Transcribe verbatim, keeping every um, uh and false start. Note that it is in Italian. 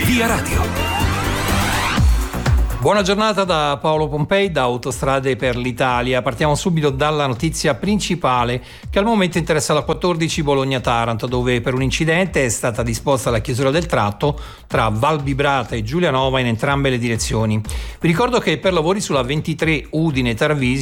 Via Radio. Buona giornata da Paolo Pompei da Autostrade per l'Italia. Partiamo subito dalla notizia principale che al momento interessa la quattordici Bologna-Taranto, dove per un incidente è stata disposta la chiusura del tratto tra Val Bibrata e Giulianova in entrambe le direzioni. Vi ricordo che per lavori sulla ventitré Udine-Tarvisio